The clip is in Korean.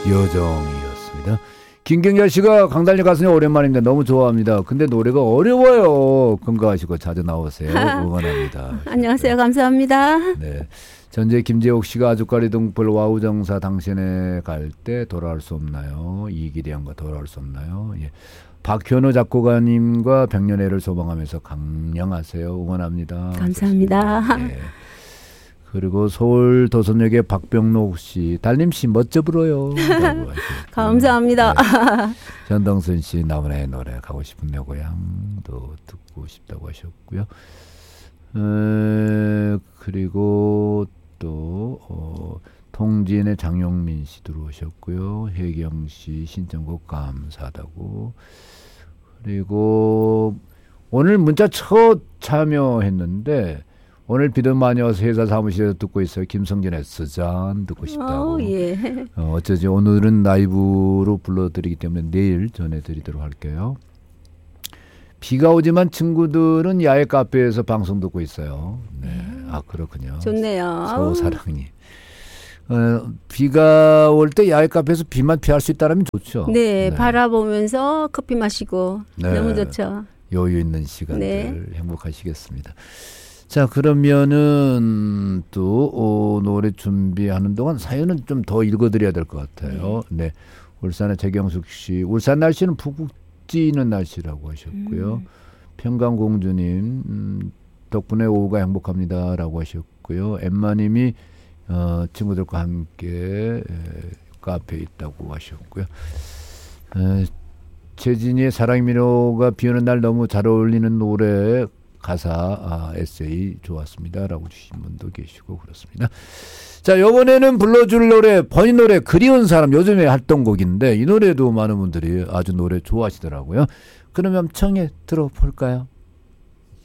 여정이었습니다. 김경자 씨가 강달리 가수님 오랜만인데 너무 좋아합니다. 근데 노래가 어려워요. 건강하시고 자주 나오세요. 응원합니다. 안녕하세요. 감사합니다. 네. 전재 김재옥 씨가 아주까리 등불 와우정사 당신에 갈 때 돌아올 수 없나요? 이기리안과 돌아올 수 없나요? 예. 박현우 작곡가님과 백년해를 소망하면서 강령하세요. 응원합니다. 감사합니다. 네. 그리고 서울 도선역의 박병록 씨, 달님 씨 멋져 불어요. 감사합니다. 네. 전동순 씨, 나훈아의 노래 가고 싶은 내 고향도 듣고 싶다고 하셨고요. 그리고 또 통진의 장용민 씨 들어오셨고요. 혜경 씨 신청곡 감사하다고. 그리고 오늘 문자 첫 참여했는데 오늘 비도 많이 와서 회사 사무실에서 듣고 있어요. 김성진의 스잔 듣고 싶다고. 예. 어쩌지 오늘은 라이브로 불러드리기 때문에 내일 전해드리도록 할게요. 비가 오지만 친구들은 야외 카페에서 방송 듣고 있어요. 네, 아 그렇군요. 좋네요. 소사랑이. 비가 올 때 야외 카페에서 비만 피할 수 있다면 좋죠. 네, 바라보면서 커피 마시고 네. 너무 좋죠. 여유 있는 시간들 네. 행복하시겠습니다. 자, 그러면은 또 노래 준비하는 동안 사연은 좀 더 읽어드려야 될 것 같아요. 네, 울산의 최경숙 씨, 울산 날씨는 푹푹 찌는 날씨라고 하셨고요. 평강공주님 덕분에 오후가 행복합니다라고 하셨고요. 엠마님이 친구들과 함께 카페에 있다고 하셨고요. 최진희의 사랑의 미로가 비오는 날 너무 잘 어울리는 노래 가사 에세이 좋았습니다라고 주신 분도 계시고 그렇습니다. 자, 이번에는 불러줄 노래 번인 노래 그리운 사람 요즘에 활동곡인데 이 노래도 많은 분들이 아주 노래 좋아하시더라고요. 그러면 청해 들어볼까요?